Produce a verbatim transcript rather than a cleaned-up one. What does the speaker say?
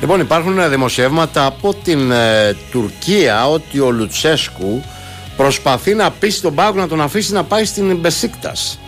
Λοιπόν, υπάρχουν δημοσιεύματα από την ε, Τουρκία ότι ο Λουτσέσκου προσπαθεί να πείσει τον Πάοκ να τον αφήσει να πάει στην Μπεσίκτας.